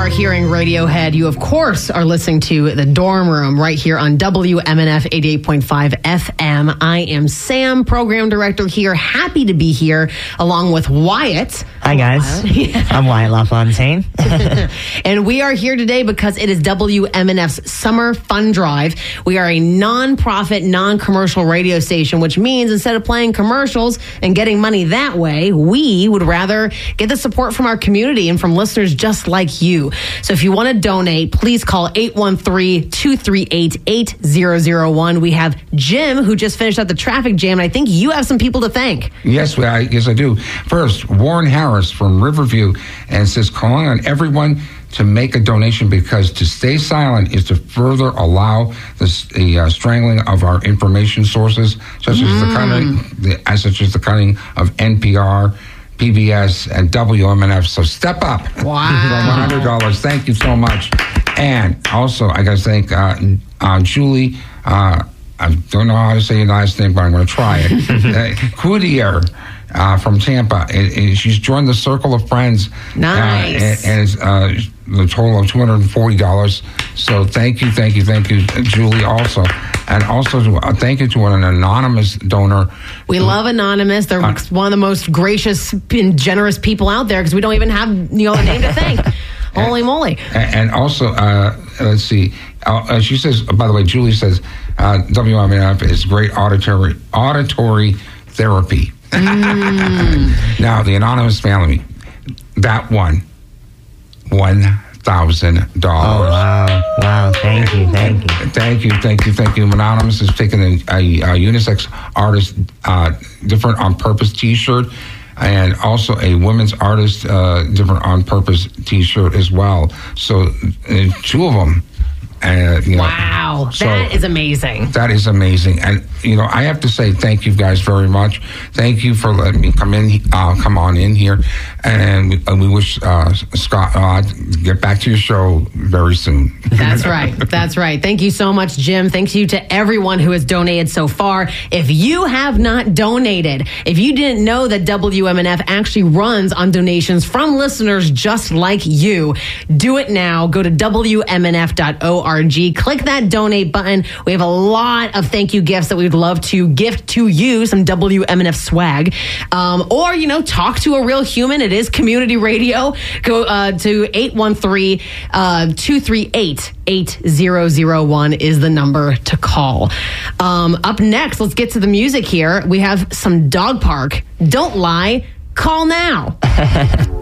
are hearing Radiohead, you of course are listening to The Dorm Room right here on WMNF 88.5 FM. I am Sam, program director here. Happy to be here along with Wyatt. Hi guys, I'm Wyatt LaFontaine. And we are here today because it is WMNF's Summer Fun Drive. We are a non-profit, non-commercial radio station, which means instead of playing commercials and getting money that way, we would rather get the support from our community and from listeners just like you. So if you want to donate, please call 813-238-8001. We have Jim, who just finished up the traffic jam, and I think you have some people to thank. Yes, I do. First, Warren Harris from Riverview, and says, calling on everyone to make a donation because to stay silent is to further allow the strangling of our information sources, such as the cutting of NPR, PBS, and WMNF. So step up. Wow. For $100. Thank you so much. And also, I got to thank Julie. I don't know how to say your last name, but I'm going to try it. Coudier. From Tampa. She's joined the Circle of Friends. Nice. And it's the total of $240. So thank you, Julie, also. And also, thank you to an anonymous donor. We love Anonymous. They're one of the most gracious and generous people out there because we don't even have a name to thank. Holy moly. And also, let's see. She says, by the way, Julie says, WMNF is great auditory therapy. Now, the anonymous family, that won $1,000. Oh, wow. Thank you. Anonymous is taking a unisex artist different on purpose t-shirt, and also a women's artist different on purpose t-shirt as well. So two of them. Wow, that is amazing. That is amazing. And, I have to say thank you guys very much. Thank you for letting me come on in here. And we wish Scott get back to your show very soon. That's right. Thank you so much, Jim. Thank you to everyone who has donated so far. If you have not donated, if you didn't know that WMNF actually runs on donations from listeners just like you, do it now. Go to WMNF.org. Click that donate button. We have a lot of thank you gifts that we'd love to gift to you, some WMNF swag. Or, talk to a real human. It is community radio. Go to 813-238-8001 is the number to call. Up next, let's get to the music here. We have some Dog Park. Don't lie. Call now.